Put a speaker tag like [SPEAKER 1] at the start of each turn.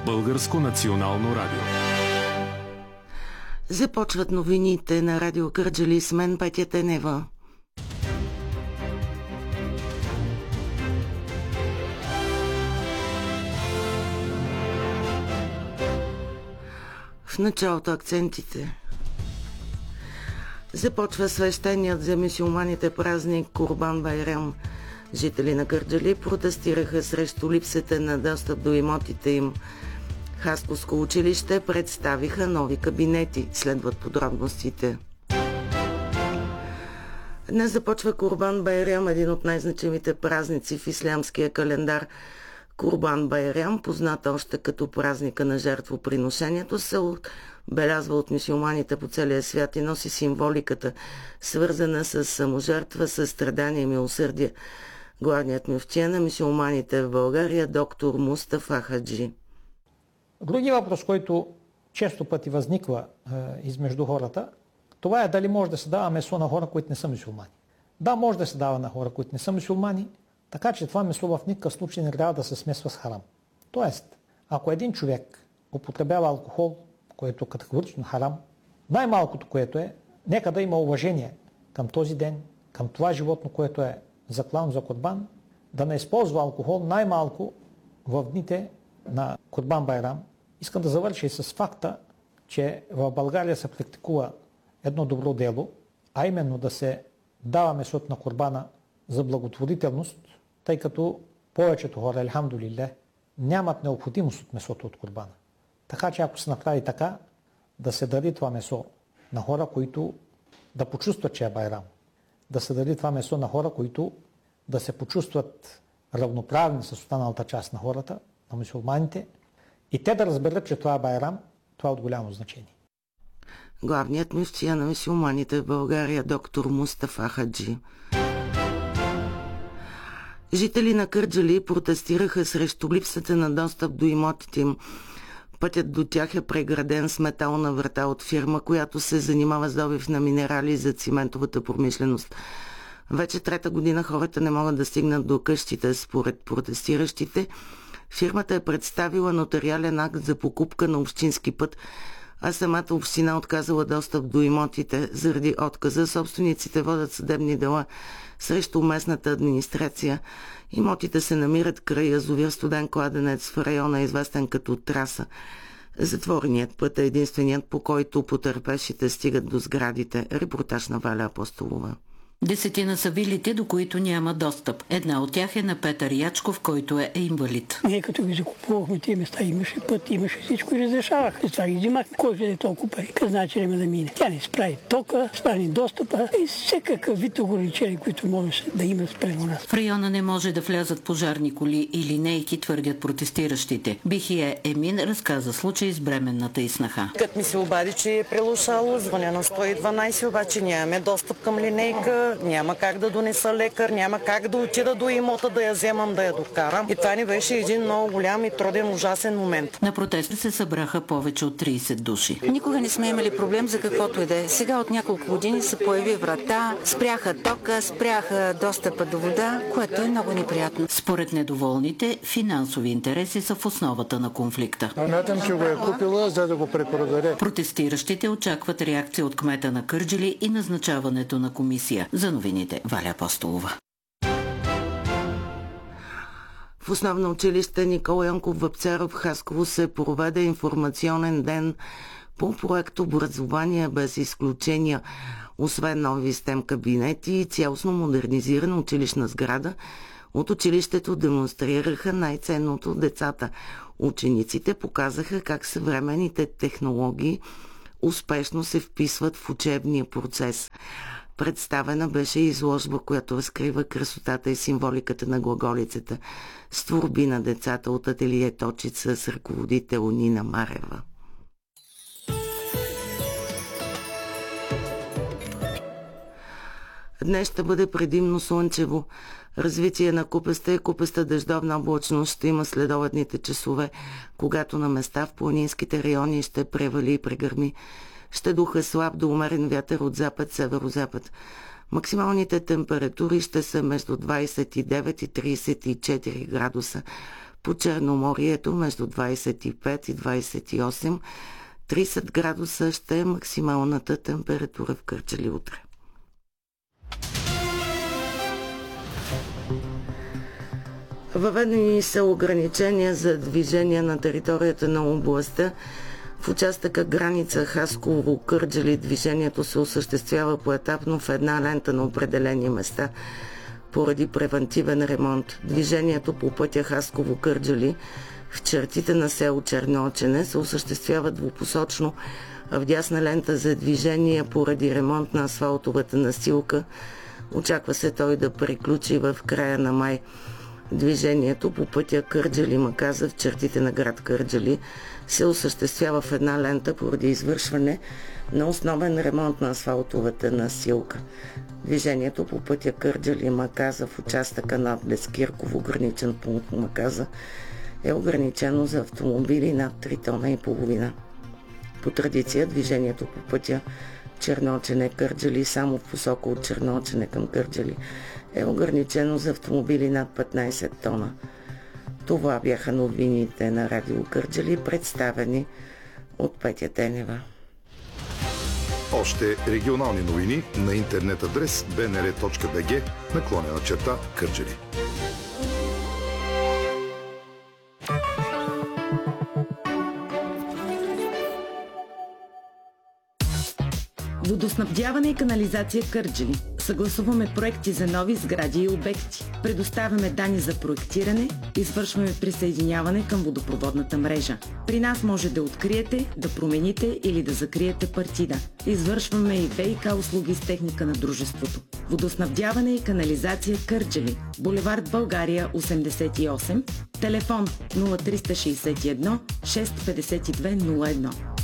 [SPEAKER 1] Българско национално радио.
[SPEAKER 2] Започват новините на Радио Кърджали с мен, Петя Тенева. В началото акцентите. Започва свещеният за мюсюлманите празник Курбан Байрам. Жители на Кърджали протестираха срещу липсата на достъп до имотите им. Хасковско училище представиха нови кабинети. Следват подробностите. Днес започва Курбан Байрам, един от най-значимите празници в ислямския календар. Курбан Байрам, познат още като празника на жертвоприношението, се отбелязва от мюсюлманите по целия свят и носи символиката, свързана с саможертва, състрадание и милосърдие. Главният мюфтия на мюсюлманите в България, доктор Мустафа Хаджи.
[SPEAKER 3] Други въпрос, който често пъти възниква измежду хората, това е дали може да се дава месо на хора, които не са мюсюлмани. Да, може да се дава на хора, които не са мюсюлмани, така че това месо в никакъв случай не трябва да се смесва с харам. Тоест, ако един човек употребява алкохол, което е категорично харам, най-малкото, което е, нека да има уважение към този ден, към това животно, което е заклано за Курбан, да не използва алкохол най-малко в дните на Курбан Байрам. Искам да завърша и с факта, че в България се практикува едно добро дело, а именно да се дава месото на Курбана за благотворителност, тъй като повечето хора, елхамдулилlah, нямат необходимост от месото от Курбана. Така че ако се направи така, да се даде това месо на хора, които да почувстват, че е Байрам. Да се даде това месо на хора, които да се почувстват равноправни с останалата част на хората, на мюсюлманите, и те да разберат, че това е Байрам, това е от голямо значение.
[SPEAKER 2] Главният мюфтия на мюсюлманите в България, доктор Мустафа Хаджи. Жители на Кърджали протестираха срещу липсата на достъп до имотите им. Пътят до тях е преграден с метална врата от фирма, която се занимава с добив на минерали за циментовата промишленост. Вече трета година хората не могат да стигнат до къщите. Според протестиращите, фирмата е представила нотариален акт за покупка на общински път, а самата община отказала достъп до имотите. Заради отказа собствениците водят съдебни дела срещу местната администрация. Имотите се намират край язовир Студен кладенец в района, известен като Траса. Затвореният път е единственият, по който потърпевшите стигат до сградите. Репортаж на Валя Апостолова.
[SPEAKER 4] 10 са вилите, до които няма достъп. Една от тях е на Петър Ячков, който е инвалид.
[SPEAKER 5] Ние като ги закупувахме тези места, имаше път, имаше всичко и разрешавах. И това ги взимахме. Кой взе толкова пари? Каза, че време да мине. Тя не справи тока, справи достъпа и всекакъв вид ограничения, които можеше да има спрямо нас.
[SPEAKER 4] В района не може да влязат пожарни коли и линейки, твърдят протестиращите. Бихие Емин разказа случай с бременната и снаха.
[SPEAKER 6] Като ми се обади, че е прелушало, звъня на 112, обаче нямаме достъп към линейка. Няма как да донеса лекар, няма как да отида до имота, да я вземам, да я докарам. И това ни беше един много голям и труден, ужасен момент.
[SPEAKER 4] На протеста се събраха повече от 30 души.
[SPEAKER 7] Никога не сме имали проблем за каквото и да е. Сега от няколко години се появи врата, спряха тока, спряха достъпа до вода, което е много неприятно.
[SPEAKER 4] Според недоволните, финансови интереси са в основата на конфликта.
[SPEAKER 8] Смятам, че го е купила, за да го препродаде.
[SPEAKER 4] Протестиращите очакват реакция от кмета на Кърджали и назначаването на комисия. За новините Валя Апостолова.
[SPEAKER 2] В основно училище Никола Янков Вапцаров в Хасково се проведе информационен ден по проект Образование без изключения. Освен нови STEM кабинети и цялостно модернизирана училищна сграда, от училището демонстрираха най-ценното децата. Учениците показаха как съвременните технологии успешно се вписват в учебния процес. Представена беше изложба, която разкрива красотата и символиката на глаголицата с творби на децата от ателие Точица с ръководител Нина Марева. Днес ще бъде предимно слънчево. Развитие на купеста и купеста дъждовна облачност ще има следобедните часове, когато на места в планинските райони ще превали и прегърми. Ще духа слаб до умерен вятър от запад-северозапад. Максималните температури ще са между 29 и 34 градуса. По Черноморието между 25 и 28, 30 градуса ще е максималната температура в Кърджали утре. Въведени са ограничения за движение на територията на областта. В участъка граница Хасково-Кърджали движението се осъществява поетапно в една лента на определени места поради превантивен ремонт. Движението по пътя Хасково-Кърджали в чертите на село Черноочене се осъществява двупосочно, а в дясна лента за движение поради ремонт на асфалтовата настилка. Очаква се той да приключи в края на май. Движението по пътя Кърджали-Маказа в чертите на град Кърджали се осъществява в една лента поради извършване на основен ремонт на асфалтовата настилка. Движението по пътя Кърджали-Маказа в участъка над Лескирково граничен пункт Маказа е ограничено за автомобили над 3,5 тона. По традиция движението по пътя Черноочене-Кърджали само в посока от Черноочене към Кърджали е ограничено за автомобили над 15 тона. Това бяха новините на Радио Кърджали, представени от Петя Тенева.
[SPEAKER 9] Още регионални новини на интернет адрес bnr.bg/Кърджали.
[SPEAKER 10] Водоснабдяване и канализация Кърджали. Съгласуваме проекти за нови сгради и обекти. Предоставяме данни за проектиране, извършваме присъединяване към водопроводната мрежа. При нас може да откриете, да промените или да закриете партида. Извършваме и ВиК услуги с техника на дружеството. Водоснабдяване и канализация Кърджали. Булевард България 88, телефон 0361 652 01.